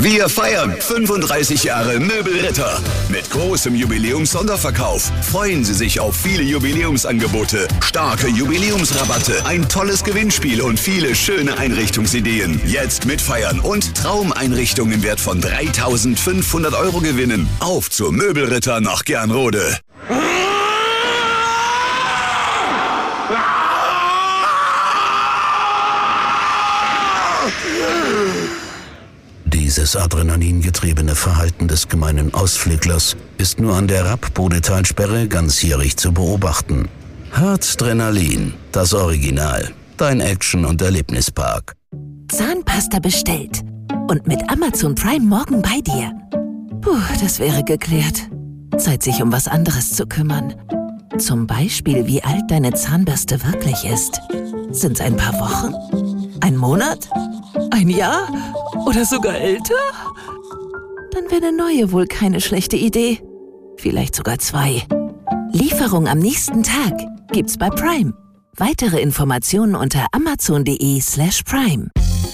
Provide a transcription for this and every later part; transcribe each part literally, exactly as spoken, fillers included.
Wir feiern fünfunddreißig Jahre Möbelritter. Mit großem Jubiläums-Sonderverkauf freuen Sie sich auf viele Jubiläumsangebote, starke Jubiläumsrabatte, ein tolles Gewinnspiel und viele schöne Einrichtungsideen. Jetzt mitfeiern und Traumeinrichtungen im Wert von dreitausendfünfhundert Euro gewinnen. Auf zur Möbelritter nach Gernrode. Dieses adrenalingetriebene Verhalten des gemeinen Ausflüglers ist nur an der Rapp-Bodetalsperre ganzjährig zu beobachten. Harzdrenalin, das Original. Dein Action- und Erlebnispark. Zahnpasta bestellt. Und mit Amazon Prime morgen bei dir. Puh, das wäre geklärt. Zeit, sich um was anderes zu kümmern. Zum Beispiel, wie alt deine Zahnbürste wirklich ist. Sind's ein paar Wochen? Ein Monat? Ein Jahr? Oder sogar älter? Dann wäre eine neue wohl keine schlechte Idee. Vielleicht sogar zwei. Lieferung am nächsten Tag gibt's bei Prime. Weitere Informationen unter amazon.de slash prime.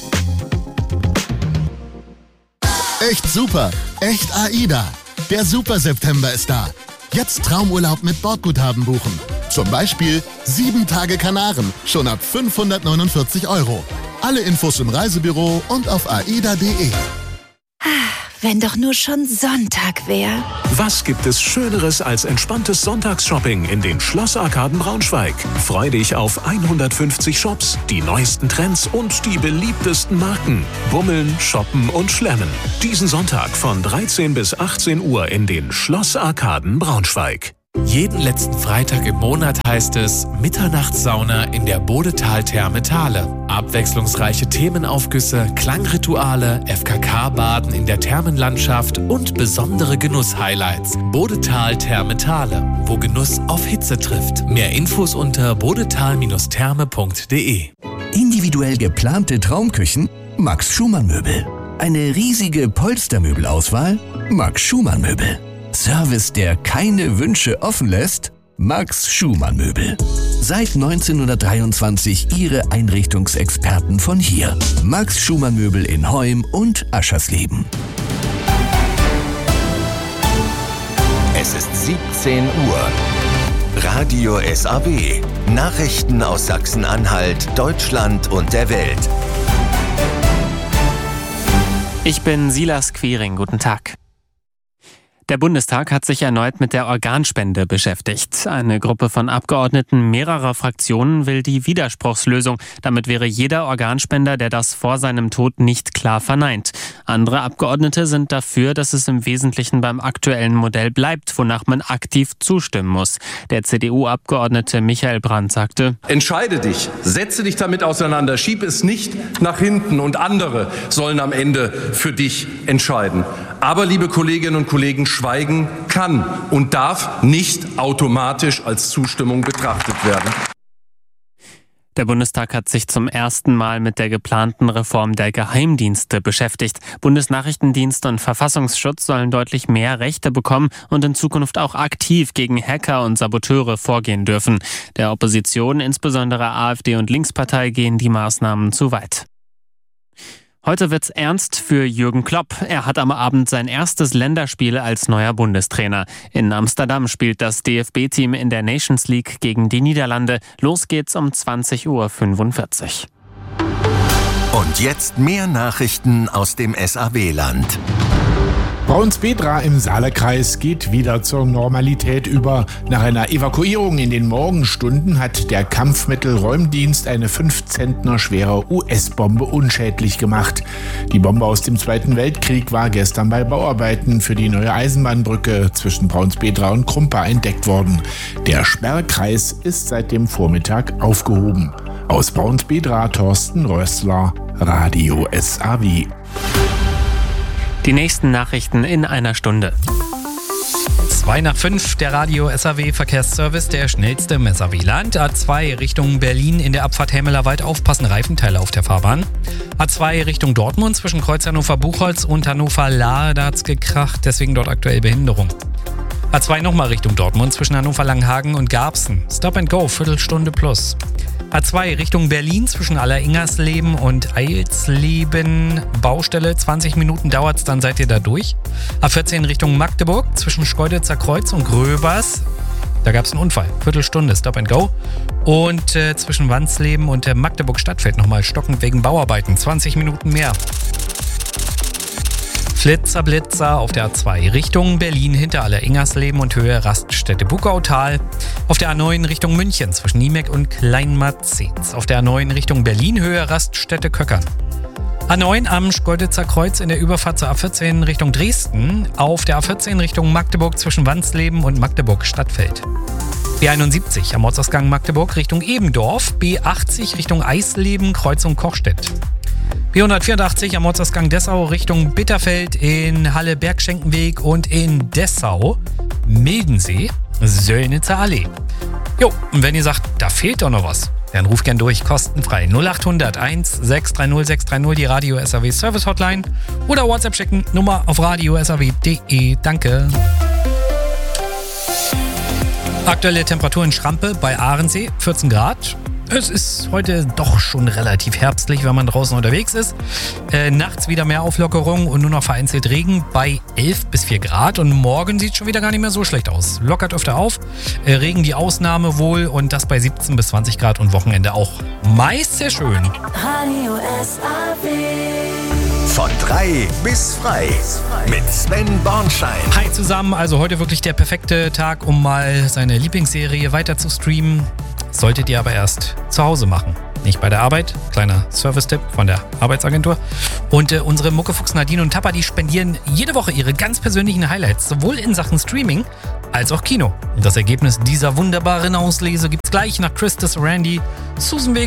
Echt super, echt AIDA. Der Super-September ist da. Jetzt Traumurlaub mit Bordguthaben buchen. Zum Beispiel sieben Tage Kanaren, schon ab fünfhundertneunundvierzig Euro. Alle Infos im Reisebüro und auf aida punkt de. Wenn doch nur schon Sonntag wäre. Was gibt es Schöneres als entspanntes Sonntagsshopping in den Schlossarkaden Braunschweig? Freu dich auf hundertfünfzig Shops, die neuesten Trends und die beliebtesten Marken. Bummeln, shoppen und schlemmen. Diesen Sonntag von dreizehn bis achtzehn Uhr in den Schlossarkaden Braunschweig. Jeden letzten Freitag im Monat heißt es Mitternachtssauna in der Bodetal-Therme Thale. Abwechslungsreiche Themenaufgüsse, Klangrituale, F K K-Baden in der Thermenlandschaft und besondere Genuss-Highlights. Bodetal-Therme Thale, wo Genuss auf Hitze trifft. Mehr Infos unter bodetal Therme punkt de. Individuell geplante Traumküchen? Max Schumann Möbel. Eine riesige Polstermöbelauswahl? Max Schumann Möbel. Service, der keine Wünsche offen lässt? Max Schumann Möbel. Seit neunzehnhundertdreiundzwanzig Ihre Einrichtungsexperten von hier. Max Schumann Möbel in Heum und Aschersleben. Es ist siebzehn Uhr. Radio S A W. Nachrichten aus Sachsen-Anhalt, Deutschland und der Welt. Ich bin Silas Quiring. Guten Tag. Der Bundestag hat sich erneut mit der Organspende beschäftigt. Eine Gruppe von Abgeordneten mehrerer Fraktionen will die Widerspruchslösung. Damit wäre jeder Organspender, der das vor seinem Tod nicht klar verneint. Andere Abgeordnete sind dafür, dass es im Wesentlichen beim aktuellen Modell bleibt, wonach man aktiv zustimmen muss. Der C D U-Abgeordnete Michael Brandt sagte: Entscheide dich, setze dich damit auseinander, schieb es nicht nach hinten und andere sollen am Ende für dich entscheiden. Aber, liebe Kolleginnen und Kollegen, Schweigen kann und darf nicht automatisch als Zustimmung betrachtet werden. Der Bundestag hat sich zum ersten Mal mit der geplanten Reform der Geheimdienste beschäftigt. Bundesnachrichtendienst und Verfassungsschutz sollen deutlich mehr Rechte bekommen und in Zukunft auch aktiv gegen Hacker und Saboteure vorgehen dürfen. Der Opposition, insbesondere AfD und Linkspartei, gehen die Maßnahmen zu weit. Heute wird's ernst für Jürgen Klopp. Er hat am Abend sein erstes Länderspiel als neuer Bundestrainer. In Amsterdam spielt das D F B-Team in der Nations League gegen die Niederlande. Los geht's um zwanzig Uhr fünfundvierzig. Und jetzt mehr Nachrichten aus dem S A W-Land. Braunsbedra im Saale-Kreis geht wieder zur Normalität über. Nach einer Evakuierung in den Morgenstunden hat der Kampfmittelräumdienst eine fünf Zentner schwere U S-Bombe unschädlich gemacht. Die Bombe aus dem Zweiten Weltkrieg war gestern bei Bauarbeiten für die neue Eisenbahnbrücke zwischen Braunsbedra und Krumpa entdeckt worden. Der Sperrkreis ist seit dem Vormittag aufgehoben. Aus Braunsbedra Thorsten Rössler, Radio S A W. Die nächsten Nachrichten in einer Stunde. zwei nach fünf, der Radio S A W Verkehrsservice, der schnellste im S A W-Land. A zwei Richtung Berlin in der Abfahrt Helmelerwald, aufpassen, Reifenteile auf der Fahrbahn. A zwei Richtung Dortmund zwischen Kreuz Hannover-Buchholz und Hannover-Lahr, da hat's gekracht, deswegen dort aktuell Behinderung. A zwei nochmal Richtung Dortmund zwischen Hannover-Langenhagen und Garbsen. Stop and go, Viertelstunde plus. A zwei Richtung Berlin zwischen Alleringersleben und Eilsleben. Baustelle, zwanzig Minuten dauert es, dann seid ihr da durch. A vierzehn Richtung Magdeburg zwischen Schkeuditzer Kreuz und Gröbers. Da gab es einen Unfall. Viertelstunde, Stop and Go. Und äh, zwischen Wandsleben und der Magdeburg Stadtfeld nochmal stockend wegen Bauarbeiten. zwanzig Minuten mehr. Flitzer, Blitzer auf der A zwei Richtung Berlin hinter Alleringersleben und Höhe Raststätte Bukautal. Auf der A neun Richtung München zwischen Niemek und Kleinmarzens. Auf der A neun Richtung Berlin Höhe Raststätte Köckern. A neun am Schkeuditzer Kreuz in der Überfahrt zur A vierzehn Richtung Dresden. Auf der A vierzehn Richtung Magdeburg zwischen Wandsleben und Magdeburg Stadtfeld. B einundsiebzig am Ortsausgang Magdeburg Richtung Ebendorf. B achtzig Richtung Eisleben, Kreuzung Kochstedt. B hundertvierundachtzig am Ortsausgang Dessau Richtung Bitterfeld in Halle-Bergschenkenweg und in Dessau, Mildensee, Söllnitzer Allee. Jo, und wenn ihr sagt, da fehlt doch noch was, dann ruft gern durch, kostenfrei null acht hundert eins sechs drei null sechs drei null, die Radio S A W Service Hotline, oder WhatsApp schicken, Nummer auf radio s a w punkt de. Danke. Aktuelle Temperatur in Schrampe bei Ahrensee, vierzehn Grad. Es ist heute doch schon relativ herbstlich, wenn man draußen unterwegs ist. Äh, nachts wieder mehr Auflockerung und nur noch vereinzelt Regen bei elf bis vier Grad. Und morgen sieht es schon wieder gar nicht mehr so schlecht aus. Lockert öfter auf, äh, Regen die Ausnahme wohl und das bei siebzehn bis zwanzig Grad und Wochenende auch. Meist sehr schön. Radio S A W. Von drei bis frei mit Sven Bornschein. Hi zusammen, also heute wirklich der perfekte Tag, um mal seine Lieblingsserie weiter zu streamen. Solltet ihr aber erst zu Hause machen, nicht bei der Arbeit. Kleiner Service-Tipp von der Arbeitsagentur. Und äh, unsere Muckefuchs Nadine und Tapper, die spendieren jede Woche ihre ganz persönlichen Highlights, sowohl in Sachen Streaming als auch Kino. Und das Ergebnis dieser wunderbaren Auslese gibt's gleich nach Christus Randy, Susan Vega